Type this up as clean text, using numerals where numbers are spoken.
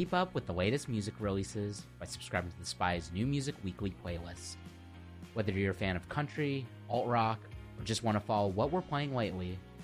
Keep up with the latest music releases by subscribing to The Spy's new music weekly playlist. Whether you're a fan of country, alt rock, or just want to follow what we're playing lately,